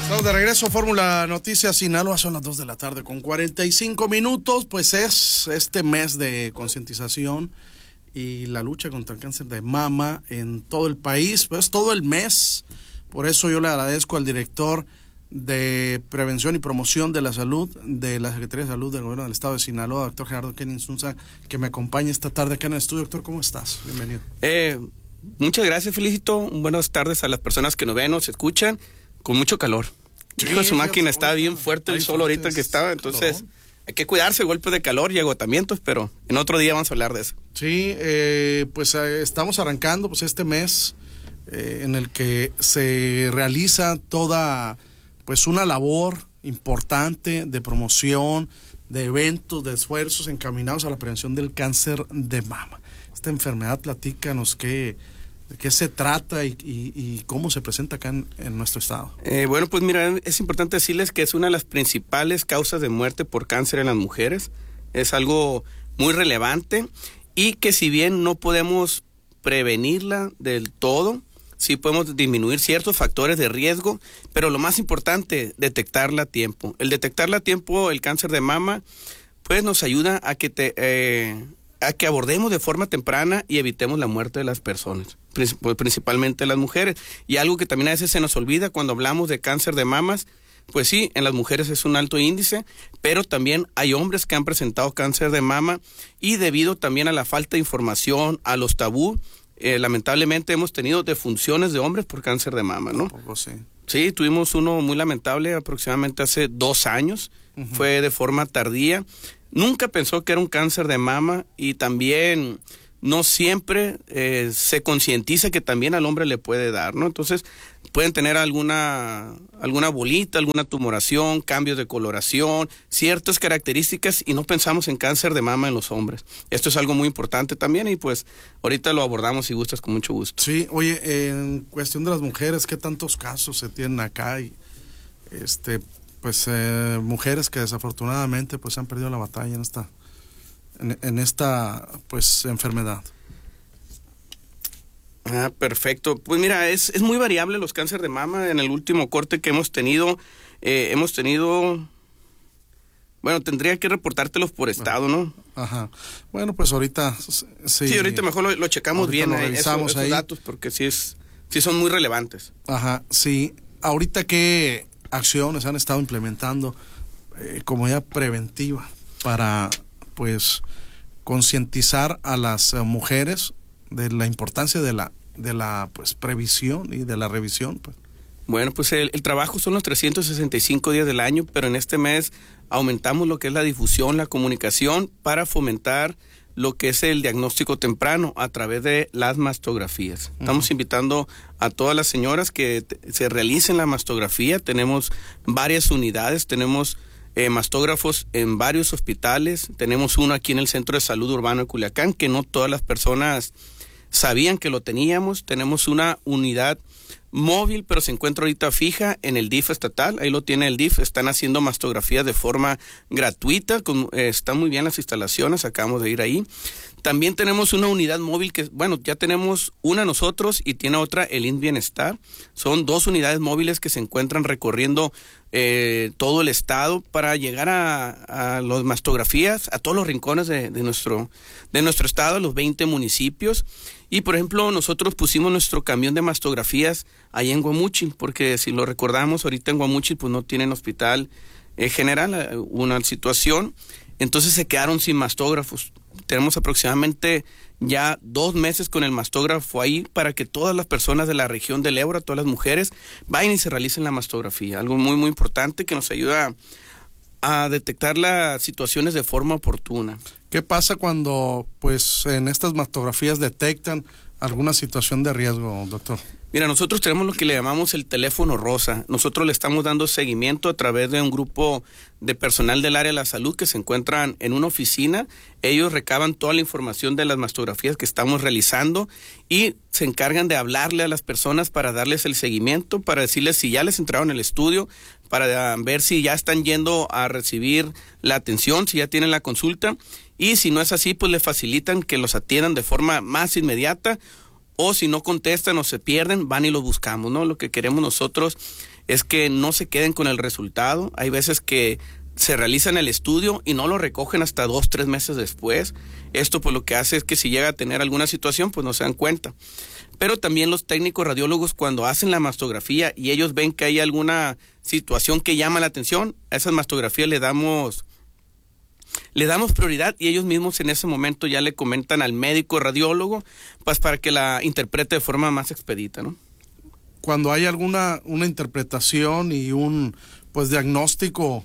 Estamos de regreso a Fórmula Noticias Sinaloa, son las 2 de la tarde con 45 minutos, pues es este mes de concientización y la lucha contra el cáncer de mama en todo el país, pues todo el mes. Por eso yo le agradezco al director de Prevención y Promoción de la Salud de la Secretaría de Salud del Gobierno del Estado de Sinaloa, doctor Gerardo Kenny Insunza, que me acompañe esta tarde acá en el estudio. Doctor, ¿cómo estás? Bienvenido. Muchas gracias, Felicito. Buenas tardes a las personas que nos ven, nos escuchan, con mucho calor. Sí, su máquina está bien fuerte el sol ahorita que estaba, entonces hay que cuidarse, golpes de calor y agotamientos, pero en otro día vamos a hablar de eso. Sí, pues estamos arrancando pues este mes en el que se realiza toda pues una labor importante de promoción, de eventos, de esfuerzos encaminados a la prevención del cáncer de mama. Esta enfermedad, platícanos de qué se trata y cómo se presenta acá en nuestro estado. Bueno, pues mira, es importante decirles que es una de las principales causas de muerte por cáncer en las mujeres. Es algo muy relevante y que si bien no podemos prevenirla del todo, sí podemos disminuir ciertos factores de riesgo, pero lo más importante, detectarla a tiempo. El detectarla a tiempo, el cáncer de mama, pues nos ayuda a que abordemos de forma temprana y evitemos la muerte de las personas, principalmente las mujeres. Y algo que también a veces se nos olvida cuando hablamos de cáncer de mamas, pues sí, en las mujeres es un alto índice, pero también hay hombres que han presentado cáncer de mama y debido también a la falta de información, a los tabú, lamentablemente hemos tenido defunciones de hombres por cáncer de mama, ¿no? Tampoco, sí. Sí, tuvimos uno muy lamentable aproximadamente hace 2 años, fue de forma tardía. Nunca pensó que era un cáncer de mama y también no siempre se concientiza que también al hombre le puede dar, ¿no? Entonces pueden tener alguna bolita, alguna tumoración, cambios de coloración, ciertas características y no pensamos en cáncer de mama en los hombres. Esto es algo muy importante también y pues ahorita lo abordamos si gustas con mucho gusto. Sí, oye, en cuestión de las mujeres, ¿qué tantos casos se tienen acá? Y pues mujeres que desafortunadamente pues han perdido la batalla en esta pues enfermedad. Perfecto. Pues mira, es muy variable los cánceres de mama. En el último corte que hemos tenido, bueno, tendría que reportártelos por estado, ¿no? Ajá. Bueno, pues ahorita sí, ahorita mejor lo checamos bien, esos datos, porque sí son muy relevantes. Ajá, sí. Ahorita, ¿qué acciones han estado implementando como ya preventiva para pues concientizar a las mujeres de la importancia de la pues previsión y de la revisión, pues? Bueno, pues el trabajo son los 365 días del año, pero en este mes aumentamos lo que es la difusión, la comunicación para fomentar lo que es el diagnóstico temprano a través de las mastografías. Estamos invitando a todas las señoras que se realicen la mastografía. Tenemos varias unidades, tenemos mastógrafos en varios hospitales. Tenemos uno aquí en el Centro de Salud Urbano de Culiacán, que no todas las personas sabían que lo teníamos. Tenemos una unidad móvil, pero se encuentra ahorita fija en el DIF estatal, ahí lo tiene el DIF, están haciendo mastografías de forma gratuita, están muy bien las instalaciones, acabamos de ir ahí. También tenemos una unidad móvil que, bueno, ya tenemos una nosotros y tiene otra el IMSS Bienestar. Son 2 unidades móviles que se encuentran recorriendo todo el estado para llegar a las mastografías, a todos los rincones de nuestro estado, los 20 municipios. Y, por ejemplo, nosotros pusimos nuestro camión de mastografías ahí en Guamúchil, porque si lo recordamos, ahorita en Guamúchil pues no tienen hospital general, una situación, entonces se quedaron sin mastógrafos. Tenemos aproximadamente ya 2 meses con el mastógrafo ahí para que todas las personas de la región del Ébora, todas las mujeres, vayan y se realicen la mastografía. Algo muy, muy importante que nos ayuda a detectar las situaciones de forma oportuna. ¿Qué pasa cuando pues en estas mastografías detectan alguna situación de riesgo, doctor? Mira, nosotros tenemos lo que le llamamos el teléfono rosa. Nosotros le estamos dando seguimiento a través de un grupo de personal del área de la salud que se encuentran en una oficina. Ellos recaban toda la información de las mastografías que estamos realizando y se encargan de hablarle a las personas para darles el seguimiento, para decirles si ya les entraron el estudio, para ver si ya están yendo a recibir la atención, si ya tienen la consulta, y si no es así, pues le facilitan que los atiendan de forma más inmediata, o si no contestan o se pierden, van y los buscamos, ¿no? Lo que queremos nosotros es que no se queden con el resultado. Hay veces que se realizan el estudio y no lo recogen hasta 2-3 meses después. Esto pues lo que hace es que si llega a tener alguna situación, pues no se dan cuenta. Pero también los técnicos radiólogos, cuando hacen la mastografía y ellos ven que hay alguna situación que llama la atención, a esas mastografías le damos prioridad, y ellos mismos en ese momento ya le comentan al médico radiólogo, pues para que la interprete de forma más expedita, ¿no? Cuando hay una interpretación y un pues diagnóstico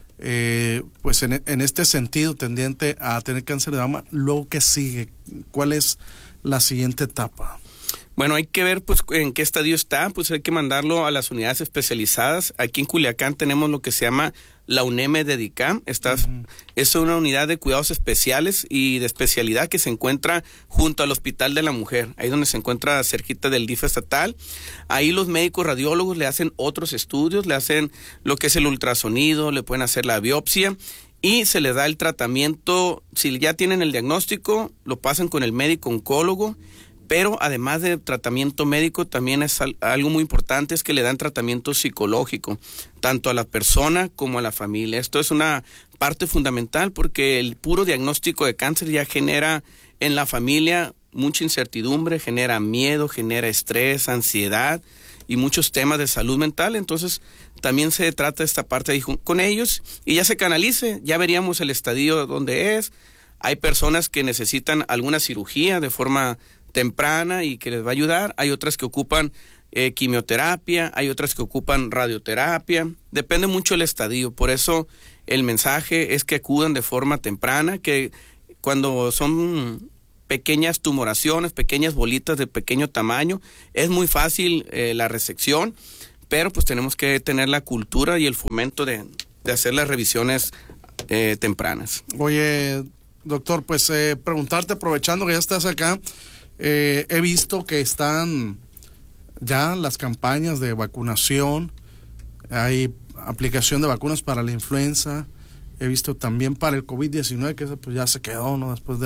pues en este sentido tendiente a tener cáncer de mama, luego ¿qué sigue? ¿Cuál es la siguiente etapa? Bueno, hay que ver pues en qué estadio está, pues hay que mandarlo a las unidades especializadas. Aquí en Culiacán tenemos lo que se llama la UNEM Dedicam. Es una unidad de cuidados especiales y de especialidad que se encuentra junto al Hospital de la Mujer, ahí donde se encuentra cerquita del DIF estatal. Ahí los médicos radiólogos le hacen otros estudios, le hacen lo que es el ultrasonido, le pueden hacer la biopsia y se le da el tratamiento. Si ya tienen el diagnóstico, lo pasan con el médico oncólogo. Pero además de tratamiento médico, también es algo muy importante, es que le dan tratamiento psicológico, tanto a la persona como a la familia. Esto es una parte fundamental porque el puro diagnóstico de cáncer ya genera en la familia mucha incertidumbre, genera miedo, genera estrés, ansiedad y muchos temas de salud mental. Entonces también se trata esta parte ahí con ellos y ya se canalice, ya veríamos el estadio donde es. Hay personas que necesitan alguna cirugía de forma temprana y que les va a ayudar. Hay otras que ocupan quimioterapia, hay otras que ocupan radioterapia. Depende mucho del estadio. Por eso el mensaje es que acudan de forma temprana, que cuando son pequeñas tumoraciones, pequeñas bolitas de pequeño tamaño, es muy fácil la resección, pero pues tenemos que tener la cultura y el fomento de hacer las revisiones tempranas. Oye, doctor, pues preguntarte, aprovechando que ya estás acá, he visto que están ya las campañas de vacunación, hay aplicación de vacunas para la influenza, he visto también para el COVID-19, que eso pues ya se quedó, ¿no?, después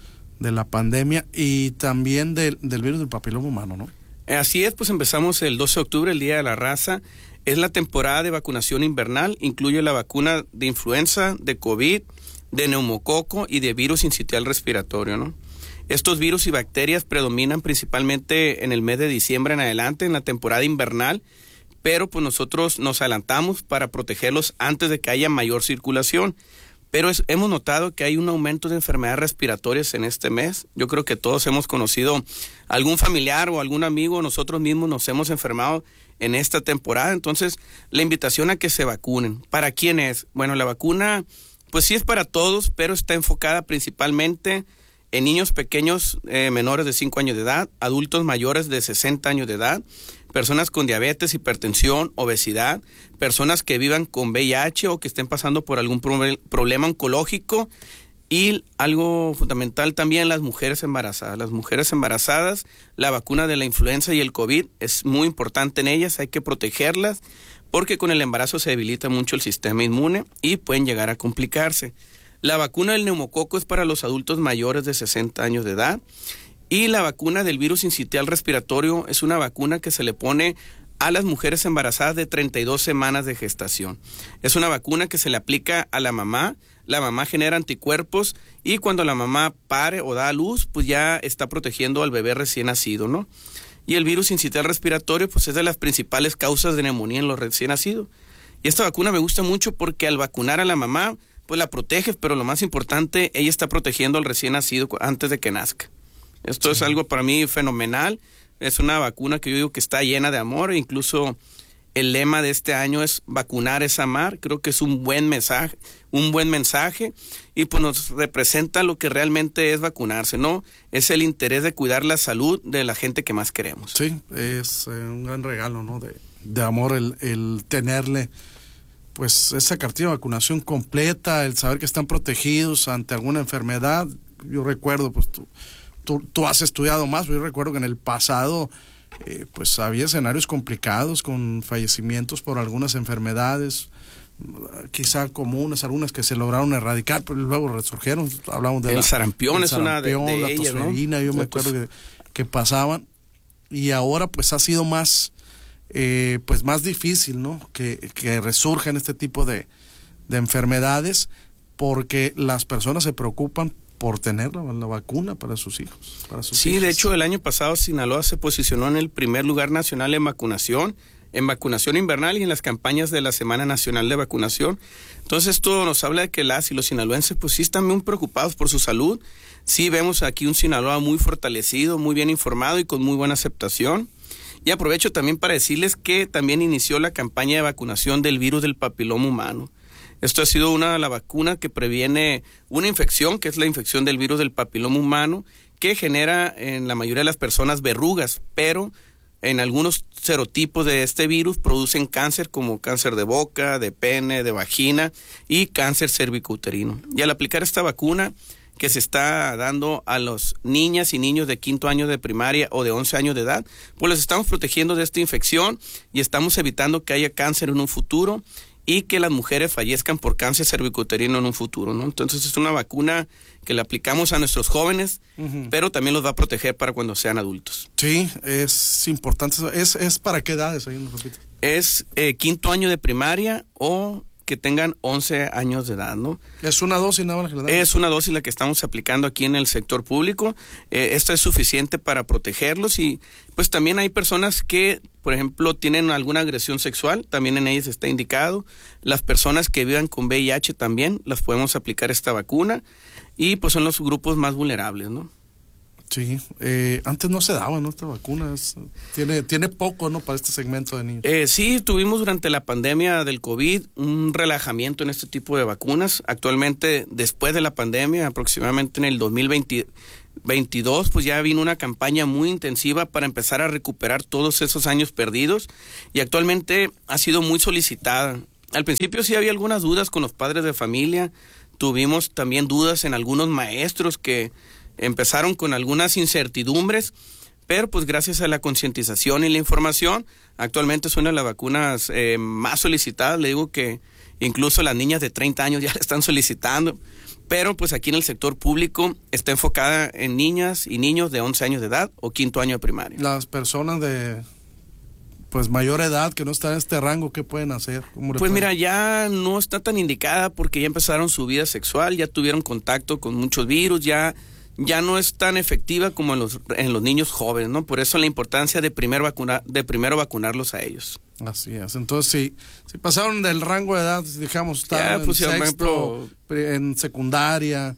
de la pandemia, y también del virus del papiloma humano, ¿no? Así es, pues empezamos el 12 de octubre, el Día de la Raza. Es la temporada de vacunación invernal, incluye la vacuna de influenza, de COVID, de neumococo y de virus sincitial respiratorio, ¿no? Estos virus y bacterias predominan principalmente en el mes de diciembre en adelante, en la temporada invernal, pero pues nosotros nos adelantamos para protegerlos antes de que haya mayor circulación. Pero hemos notado que hay un aumento de enfermedades respiratorias en este mes. Yo creo que todos hemos conocido algún familiar o algún amigo, nosotros mismos nos hemos enfermado en esta temporada. Entonces, la invitación a que se vacunen. ¿Para quién es? Bueno, la vacuna pues sí es para todos, pero está enfocada principalmente en niños pequeños menores de 5 años de edad, adultos mayores de 60 años de edad, personas con diabetes, hipertensión, obesidad, personas que vivan con VIH o que estén pasando por algún problema oncológico, y algo fundamental también, las mujeres embarazadas. Las mujeres embarazadas, la vacuna de la influenza y el COVID es muy importante en ellas, hay que protegerlas porque con el embarazo se debilita mucho el sistema inmune y pueden llegar a complicarse. La vacuna del neumococo es para los adultos mayores de 60 años de edad, y la vacuna del virus sincitial respiratorio es una vacuna que se le pone a las mujeres embarazadas de 32 semanas de gestación. Es una vacuna que se le aplica a la mamá genera anticuerpos y cuando la mamá pare o da a luz, pues ya está protegiendo al bebé recién nacido, ¿no? Y el virus sincitial respiratorio pues es de las principales causas de neumonía en los recién nacidos. Y esta vacuna me gusta mucho porque al vacunar a la mamá, pues la protege, pero lo más importante, ella está protegiendo al recién nacido antes de que nazca. Esto es algo para mí fenomenal. Es una vacuna que yo digo que está llena de amor. Incluso el lema de este año es vacunar es amar. Creo que es un buen mensaje, y pues nos representa lo que realmente es vacunarse, ¿no? Es el interés de cuidar la salud de la gente que más queremos. Sí, es un gran regalo, ¿no? De amor el tenerle pues esa cartilla de vacunación completa, el saber que están protegidos ante alguna enfermedad. Yo recuerdo, pues tú has estudiado más, yo recuerdo que en el pasado pues había escenarios complicados con fallecimientos por algunas enfermedades, quizá comunes, algunas que se lograron erradicar, pero luego resurgieron. Hablamos de el sarampión, es una de la ellas, tosferina, ¿no? Yo me acuerdo que pasaban, y ahora pues ha sido más pues más difícil, ¿no? Que resurjan este tipo de enfermedades, porque las personas se preocupan por tener la vacuna para sus hijos. Sí, hijas. De hecho, el año pasado Sinaloa se posicionó en el primer lugar nacional en vacunación invernal y en las campañas de la Semana Nacional de Vacunación. Entonces, esto nos habla de que las y los sinaloenses pues sí están muy preocupados por su salud. Sí vemos aquí un Sinaloa muy fortalecido, muy bien informado y con muy buena aceptación. Y aprovecho también para decirles que también inició la campaña de vacunación del virus del papiloma humano. Esto ha sido la vacuna que previene una infección, que es la infección del virus del papiloma humano, que genera en la mayoría de las personas verrugas, pero en algunos serotipos de este virus producen cáncer, como cáncer de boca, de pene, de vagina y cáncer cervicouterino. Y al aplicar esta vacuna que se está dando a los niñas y niños de 5º año de primaria o de 11 años de edad, pues los estamos protegiendo de esta infección y estamos evitando que haya cáncer en un futuro y que las mujeres fallezcan por cáncer cervicouterino en un futuro, ¿no? Entonces es una vacuna que le aplicamos a nuestros jóvenes, pero también los va a proteger para cuando sean adultos. Sí, es importante. ¿Es para qué edades? Ahí nos repite. Es 5º año de primaria o que tengan 11 años de edad, ¿no? ¿Es una dosis nada más? Es una dosis la que estamos aplicando aquí en el sector público. Esto es suficiente para protegerlos y pues también hay personas que, por ejemplo, tienen alguna agresión sexual, también en ellas está indicado. Las personas que vivan con VIH también las podemos aplicar esta vacuna y pues son los grupos más vulnerables, ¿no? Sí, antes no se daba, ¿no? Esta vacuna tiene poco, ¿no? Para este segmento de niños. Sí, tuvimos durante la pandemia del COVID un relajamiento en este tipo de vacunas. Actualmente, después de la pandemia, aproximadamente en el 2022, pues ya vino una campaña muy intensiva para empezar a recuperar todos esos años perdidos y actualmente ha sido muy solicitada. Al principio sí había algunas dudas con los padres de familia, tuvimos también dudas en algunos maestros que empezaron con algunas incertidumbres, pero pues gracias a la concientización y la información, actualmente es una de las vacunas más solicitadas. Le digo que incluso las niñas de 30 años ya la están solicitando, pero pues aquí en el sector público está enfocada en niñas y niños de 11 años de edad o 5º año de primaria. Las personas de pues mayor edad que no están en este rango, ¿qué pueden hacer? Pues mira, ya no está tan indicada porque ya empezaron su vida sexual, ya tuvieron contacto con muchos virus, ya no es tan efectiva como en los niños jóvenes, ¿no? Por eso la importancia de primero vacunarlos a ellos. Así es. Entonces, si pasaron del rango de edad, digamos, estaban pues, en sexto, en secundaria,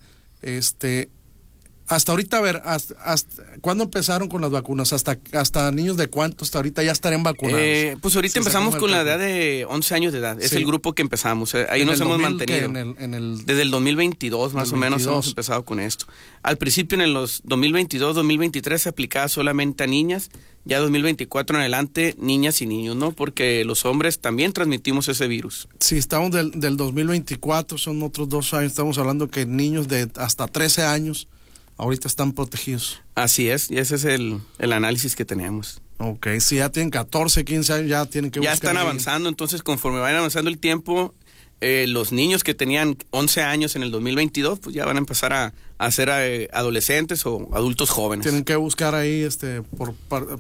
hasta ahorita, a ver, hasta ¿cuándo empezaron con las vacunas? ¿Hasta niños de cuánto hasta ahorita ya estarían vacunados? Pues ahorita empezamos con la edad de 11 años de edad. Es el grupo que empezamos. Ahí nos hemos mantenido. Desde el 2022 más o menos hemos empezado con esto. Al principio en los 2022, 2023 se aplicaba solamente a niñas. Ya 2024 en adelante, niñas y niños, ¿no? Porque los hombres también transmitimos ese virus. Sí, estamos del 2024, son otros 2 años. Estamos hablando que niños de hasta 13 años ahorita están protegidos. Así es, y ese es el análisis que tenemos. Ok, si ya tienen 14, 15 años, ya tienen que buscar. Ya están avanzando, entonces conforme vayan avanzando el tiempo, los niños que tenían 11 años en el 2022, pues ya van a empezar a ser adolescentes o adultos jóvenes. Tienen que buscar ahí por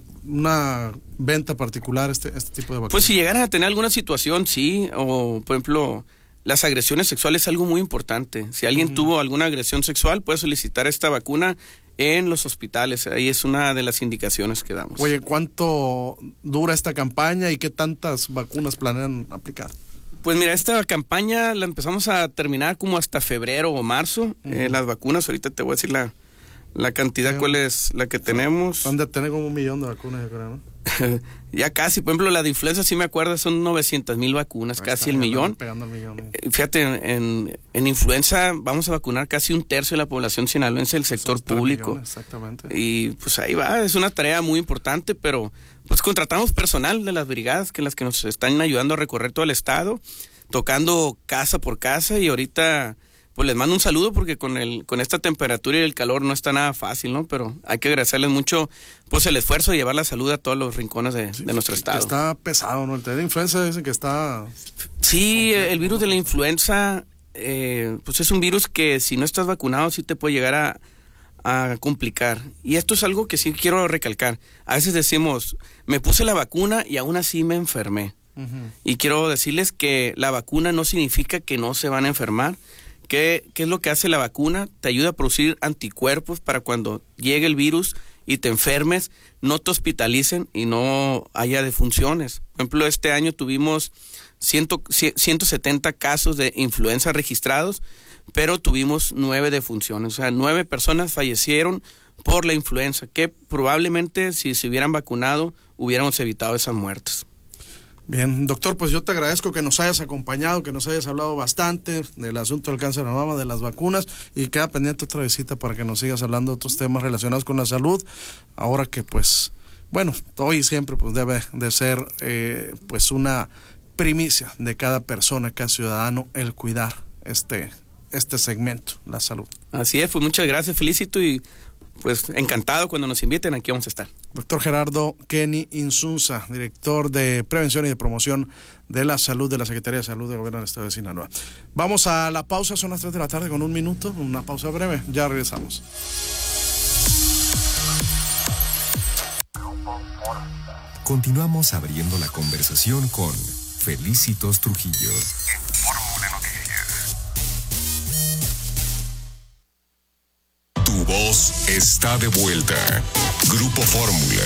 una venta particular este tipo de vacunas. Pues si llegaran a tener alguna situación, sí, o por ejemplo, las agresiones sexuales es algo muy importante. Si alguien tuvo alguna agresión sexual, puede solicitar esta vacuna en los hospitales. Ahí es una de las indicaciones que damos. Oye, ¿cuánto dura esta campaña y qué tantas vacunas planean aplicar? Pues mira, esta campaña la empezamos a terminar como hasta febrero o marzo. Las vacunas, ahorita te voy a decir la cantidad, cuál es la que tenemos. Han de tener como 1 millón de vacunas, yo creo, ¿no? Ya casi, por ejemplo, la de influenza, sí me acuerdo, son 900,000 vacunas, casi el millón. Pegando el millón. Fíjate, en influenza vamos a vacunar casi 1/3 de la población sinaloense del sector público. Millones, exactamente. Y pues ahí va, es una tarea muy importante, pero pues contratamos personal de las brigadas, que las que nos están ayudando a recorrer todo el estado, tocando casa por casa, y ahorita pues les mando un saludo porque con esta temperatura y el calor no está nada fácil, ¿no? Pero hay que agradecerles mucho pues el esfuerzo de llevar la salud a todos los rincones de nuestro estado. Está pesado, ¿no? El de la influenza dicen que está... Sí, el virus de la influenza, pues es un virus que si no estás vacunado sí te puede llegar a complicar. Y esto es algo que sí quiero recalcar. A veces decimos, Me puse la vacuna y aún así me enfermé. Y quiero decirles que la vacuna no significa que no se van a enfermar. ¿Qué es lo que hace la vacuna? Te ayuda a producir anticuerpos para cuando llegue el virus y te enfermes, no te hospitalicen y no haya defunciones. Por ejemplo, este año tuvimos 170 casos de influenza registrados, pero tuvimos 9 defunciones. O sea, 9 personas fallecieron por la influenza, que probablemente si se hubieran vacunado hubiéramos evitado esas muertes. Bien, doctor, pues yo te agradezco que nos hayas acompañado, que nos hayas hablado bastante del asunto del cáncer de mama, de las vacunas, y queda pendiente otra visita para que nos sigas hablando de otros temas relacionados con la salud, ahora que pues, bueno, hoy y siempre pues debe de ser pues una primicia de cada persona, cada ciudadano, el cuidar este segmento, la salud. Así es, pues muchas gracias, felicito y pues encantado cuando nos inviten, aquí vamos a estar. Doctor Gerardo Kenny Insunza, director de Prevención y de Promoción de la Salud de la Secretaría de Salud del Gobierno del Estado de Sinaloa. Vamos a la pausa, son las 3 de la tarde con 1 minuto, una pausa breve, ya regresamos. Continuamos abriendo la conversación con Felicitos Trujillo. Tu voz está de vuelta. Grupo Fórmula.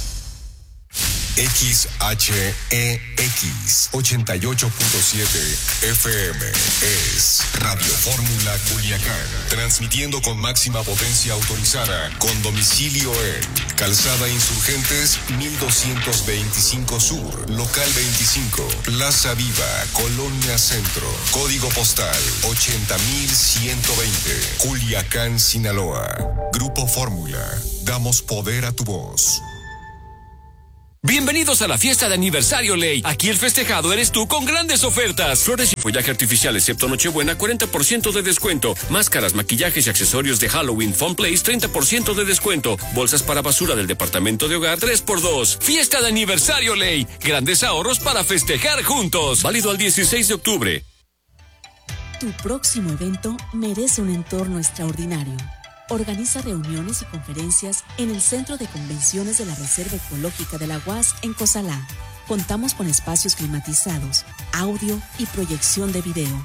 XHEX 88.7 FM es Radio Fórmula Culiacán, transmitiendo con máxima potencia autorizada, con domicilio en Calzada Insurgentes 1225 Sur, Local 25, Plaza Viva, Colonia Centro, Código Postal 80120, Culiacán, Sinaloa. Grupo Fórmula, damos poder a tu voz. Bienvenidos a la fiesta de aniversario Ley. Aquí el festejado eres tú con grandes ofertas. Flores y follaje artificial excepto Nochebuena, 40% de descuento. Máscaras, maquillajes y accesorios de Halloween Fun Place, 30% de descuento. Bolsas para basura del departamento de hogar, 3x2. Fiesta de aniversario Ley. Grandes ahorros para festejar juntos. Válido al 16 de octubre. Tu próximo evento merece un entorno extraordinario. Organiza reuniones y conferencias en el Centro de Convenciones de la Reserva Ecológica de la UAS en Cozalá. Contamos con espacios climatizados, audio y proyección de video.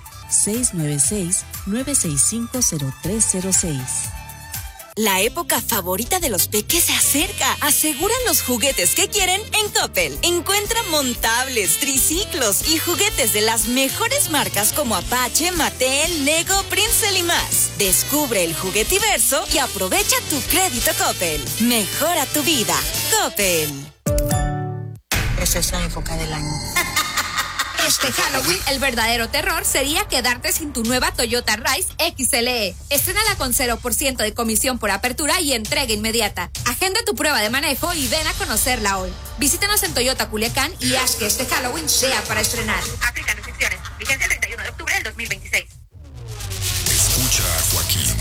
696-965-0306. La época favorita de los peques se acerca. Aseguran los juguetes que quieren en Coppel. Encuentra montables, triciclos y juguetes de las mejores marcas como Apache, Mattel, Lego, Princeton y más. Descubre el juguetiverso y aprovecha tu crédito Coppel. Mejora tu vida. Coppel. Esa es la época del año. Este Halloween, el verdadero terror sería quedarte sin tu nueva Toyota Rise XLE. Estrénala con 0% de comisión por apertura y entrega inmediata. Agenda tu prueba de manejo y ven a conocerla hoy. Visítanos en Toyota Culiacán y haz que este Halloween sea para estrenar. Aplican restricciones. Vigencia el 31 de octubre del 2026. Escucha a Joaquín.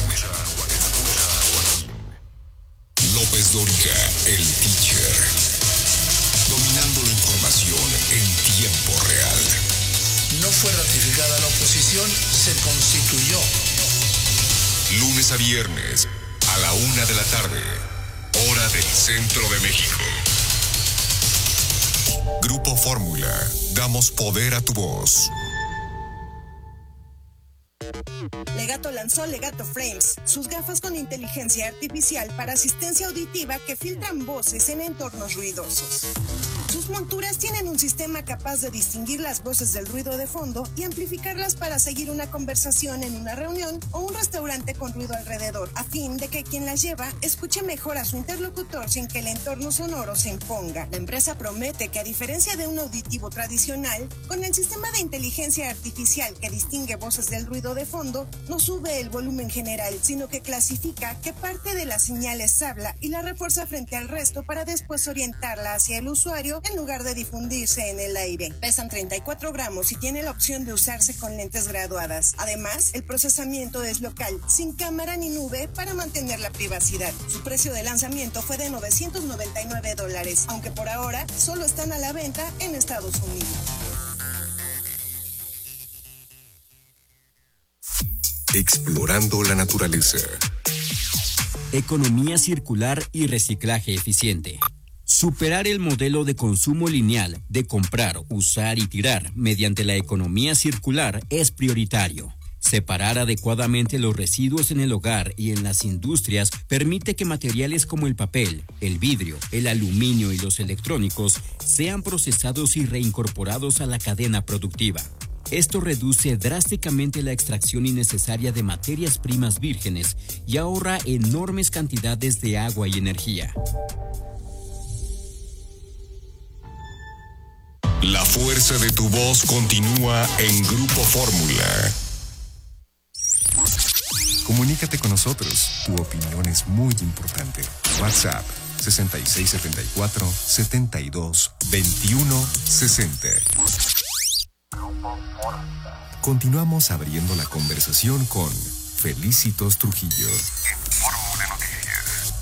López Dóriga, el teacher. Dominando la información en tiempo real. No fue ratificada la oposición, se constituyó. Lunes a viernes, a la 1 de la tarde, hora del Centro de México. Grupo Fórmula, damos poder a tu voz. Legato lanzó Legato Frames, sus gafas con inteligencia artificial para asistencia auditiva que filtran voces en entornos ruidosos. Sus monturas tienen un sistema capaz de distinguir las voces del ruido de fondo y amplificarlas para seguir una conversación en una reunión o un restaurante con ruido alrededor, a fin de que quien las lleva escuche mejor a su interlocutor sin que el entorno sonoro se imponga. La empresa promete que, a diferencia de un auditivo tradicional, con el sistema de inteligencia artificial que distingue voces del ruido de fondo, no sube el volumen general, sino que clasifica qué parte de la señal es habla y la refuerza frente al resto para después orientarla hacia el usuario en lugar de difundirse en el aire. Pesan 34 gramos y tiene la opción de usarse con lentes graduadas. Además, el procesamiento es local, sin cámara ni nube para mantener la privacidad. Su precio de lanzamiento fue de $999, aunque por ahora solo están a la venta en Estados Unidos. Explorando la naturaleza. Economía circular y reciclaje eficiente. Superar el modelo de consumo lineal de comprar, usar y tirar mediante la economía circular es prioritario. Separar adecuadamente los residuos en el hogar y en las industrias permite que materiales como el papel, el vidrio, el aluminio y los electrónicos sean procesados y reincorporados a la cadena productiva. Esto reduce drásticamente la extracción innecesaria de materias primas vírgenes y ahorra enormes cantidades de agua y energía. La fuerza de tu voz continúa en Grupo Fórmula. Comunícate con nosotros. Tu opinión es muy importante. WhatsApp 6674-722160. Continuamos abriendo la conversación con Felicitos Trujillo. En Fórmula Noticias.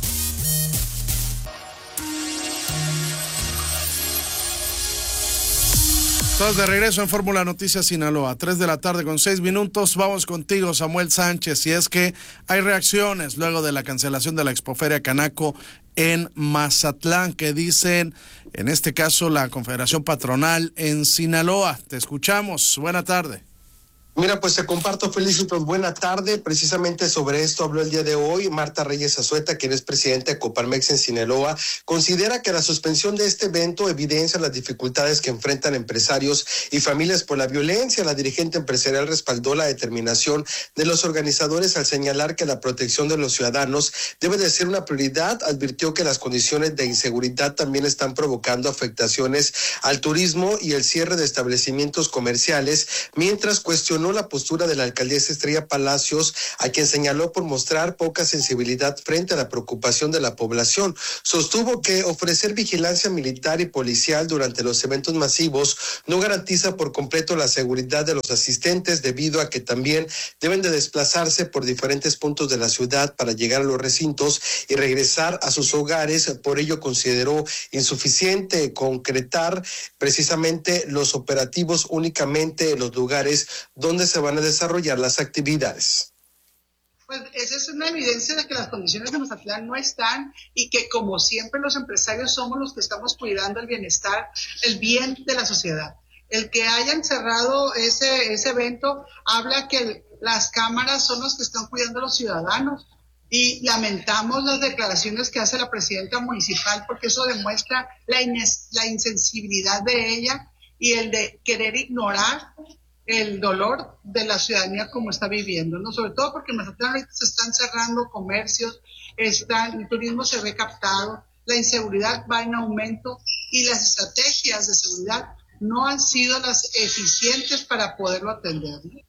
Estás de regreso en Fórmula Noticias Sinaloa, 3 de la tarde con 6 minutos. Vamos contigo, Samuel Sánchez. Y es que hay reacciones luego de la cancelación de la Expoferia Canaco en Mazatlán, que dicen, en este caso, la Confederación Patronal en Sinaloa. Te escuchamos. Buena tarde. Mira, pues te comparto, Felicitos, buena tarde. Precisamente sobre esto habló el día de hoy Marta Reyes Azueta, quien es presidenta de Coparmex en Sinaloa. Considera que la suspensión de este evento evidencia las dificultades que enfrentan empresarios y familias por la violencia. La dirigente empresarial respaldó la determinación de los organizadores al señalar que la protección de los ciudadanos debe de ser una prioridad. Advirtió que las condiciones de inseguridad también están provocando afectaciones al turismo y el cierre de establecimientos comerciales, mientras cuestionó la postura de la alcaldesa Estrella Palacios, a quien señaló por mostrar poca sensibilidad frente a la preocupación de la población. Sostuvo que ofrecer vigilancia militar y policial durante los eventos masivos no garantiza por completo la seguridad de los asistentes, debido a que también deben de desplazarse por diferentes puntos de la ciudad para llegar a los recintos y regresar a sus hogares. Por ello consideró insuficiente concretar precisamente los operativos únicamente en los lugares donde se van a desarrollar las actividades. Pues esa es una evidencia de que las condiciones de Mazatlán no están, y que, como siempre, los empresarios somos los que estamos cuidando el bienestar, el bien de la sociedad. El que hayan cerrado ese evento habla que las cámaras son los que están cuidando a los ciudadanos, y lamentamos las declaraciones que hace la presidenta municipal, porque eso demuestra la insensibilidad de ella y el de querer ignorar el dolor de la ciudadanía como está viviendo, ¿no? Sobre todo porque en Mazatlán ahorita se están cerrando comercios, el turismo se ve captado, la inseguridad va en aumento y las estrategias de seguridad no han sido las eficientes para poderlo atender, ¿no?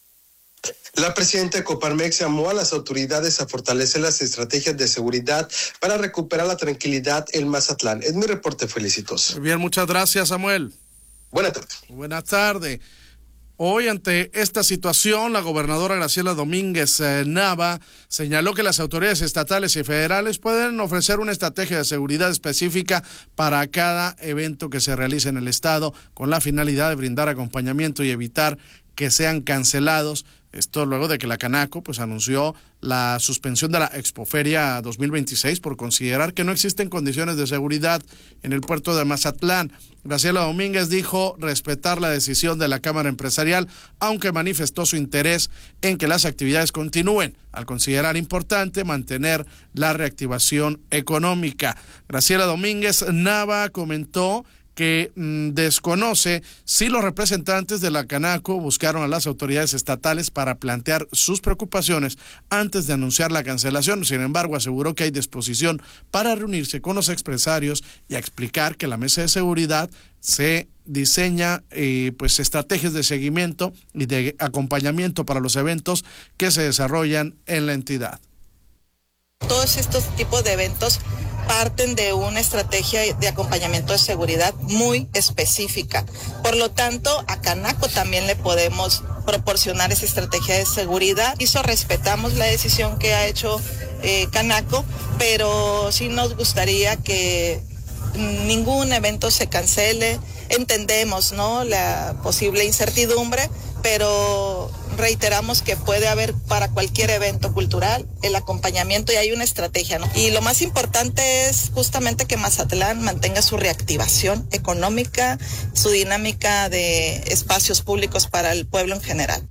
La presidenta de Coparmex llamó a las autoridades a fortalecer las estrategias de seguridad para recuperar la tranquilidad en Mazatlán. Es mi reporte, Felicitos. Muy bien, muchas gracias, Samuel. Buenas tardes. Buenas tardes. Hoy, ante esta situación, la gobernadora Graciela Domínguez Nava señaló que las autoridades estatales y federales pueden ofrecer una estrategia de seguridad específica para cada evento que se realice en el estado, con la finalidad de brindar acompañamiento y evitar que sean cancelados. Esto luego de que la Canaco anunció la suspensión de la Expoferia 2026 por considerar que no existen condiciones de seguridad en el puerto de Mazatlán. Graciela Domínguez dijo respetar la decisión de la Cámara Empresarial, aunque manifestó su interés en que las actividades continúen, al considerar importante mantener la reactivación económica. Graciela Domínguez Nava comentó que desconoce si los representantes de la Canaco buscaron a las autoridades estatales para plantear sus preocupaciones antes de anunciar la cancelación. Sin embargo, aseguró que hay disposición para reunirse con los empresarios y a explicar que la mesa de seguridad se diseña estrategias de seguimiento y de acompañamiento para los eventos que se desarrollan en la entidad. Todos estos tipos de eventos parten de una estrategia de acompañamiento de seguridad muy específica. Por lo tanto, a Canaco también le podemos proporcionar esa estrategia de seguridad. Respetamos la decisión que ha hecho Canaco, pero sí nos gustaría que ningún evento se cancele. Entendemos, ¿no?, la posible incertidumbre, pero reiteramos que puede haber para cualquier evento cultural el acompañamiento y hay una estrategia, ¿no? Y lo más importante es justamente que Mazatlán mantenga su reactivación económica, su dinámica de espacios públicos para el pueblo en general.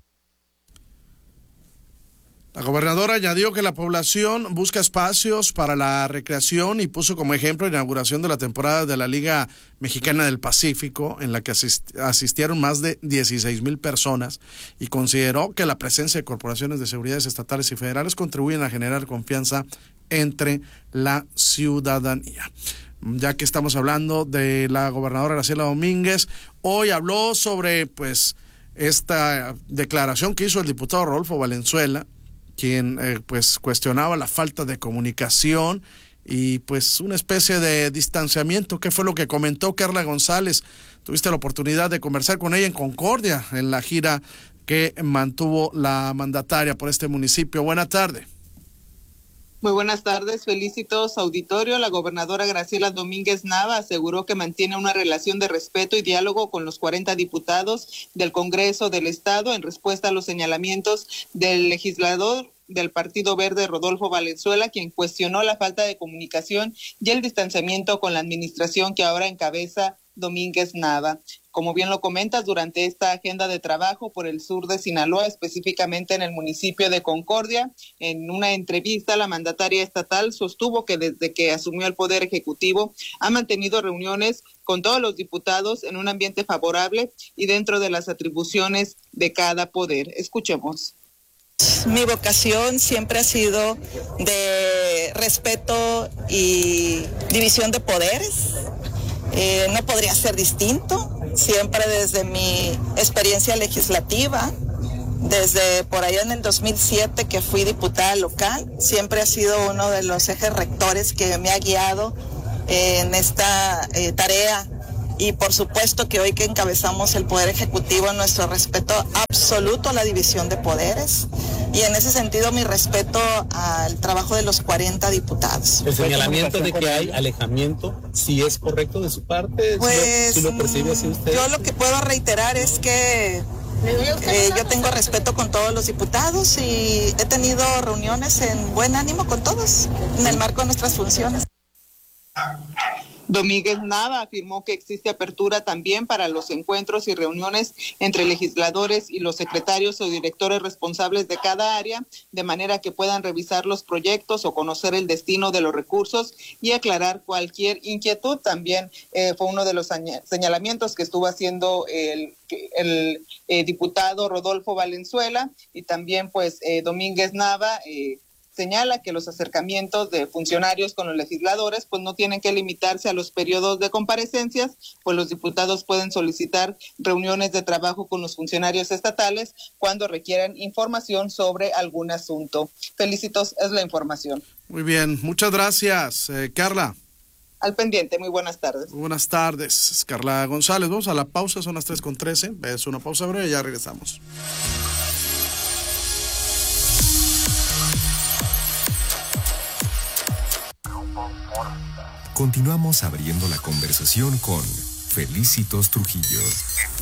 La gobernadora añadió que la población busca espacios para la recreación y puso como ejemplo la inauguración de la temporada de la Liga Mexicana del Pacífico, en la que asistieron más de 16,000 personas, y consideró que la presencia de corporaciones de seguridad estatales y federales contribuyen a generar confianza entre la ciudadanía. Ya que estamos hablando de la gobernadora Graciela Domínguez, hoy habló sobre esta declaración que hizo el diputado Rodolfo Valenzuela, quien cuestionaba la falta de comunicación y una especie de distanciamiento. ¿Qué fue lo que comentó Carla González? Tuviste la oportunidad de conversar con ella en Concordia, en la gira que mantuvo la mandataria por este municipio. Buena tarde. Muy buenas tardes, felicitos auditorio. La gobernadora Graciela Domínguez Nava aseguró que mantiene una relación de respeto y diálogo con los 40 diputados del Congreso del Estado en respuesta a los señalamientos del legislador del Partido Verde Rodolfo Valenzuela, quien cuestionó la falta de comunicación y el distanciamiento con la administración que ahora encabeza Domínguez Nava. Como bien lo comentas, durante esta agenda de trabajo por el sur de Sinaloa, específicamente en el municipio de Concordia, en una entrevista la mandataria estatal sostuvo que desde que asumió el Poder Ejecutivo ha mantenido reuniones con todos los diputados en un ambiente favorable y dentro de las atribuciones de cada poder. Escuchemos. Mi vocación siempre ha sido de respeto y división de poderes. No podría ser distinto. Siempre desde mi experiencia legislativa, desde por allá en el 2007 que fui diputada local, siempre ha sido uno de los ejes rectores que me ha guiado en esta tarea. Y por supuesto que hoy que encabezamos el Poder Ejecutivo, nuestro respeto absoluto a la división de poderes y en ese sentido mi respeto al trabajo de los 40 diputados. El señalamiento de que hay alejamiento, ¿sí es correcto de su parte? Pues ¿Sí lo percibe así usted? Yo lo que puedo reiterar es que yo tengo respeto con todos los diputados y he tenido reuniones en buen ánimo con todos en el marco de nuestras funciones. Domínguez Nava afirmó que existe apertura también para los encuentros y reuniones entre legisladores y los secretarios o directores responsables de cada área, de manera que puedan revisar los proyectos o conocer el destino de los recursos y aclarar cualquier inquietud. También fue uno de los señalamientos que estuvo haciendo el diputado Rodolfo Valenzuela, y también Domínguez Nava señala que los acercamientos de funcionarios con los legisladores no tienen que limitarse a los periodos de comparecencias, pues los diputados pueden solicitar reuniones de trabajo con los funcionarios estatales cuando requieran información sobre algún asunto. Felicitos, es la información. Muy bien, muchas gracias, Carla. Al pendiente, muy buenas tardes. Muy buenas tardes, Carla González. Vamos a la pausa, son las 3:13. Es una pausa breve y ya regresamos. Continuamos abriendo la conversación con Felicitos Trujillo.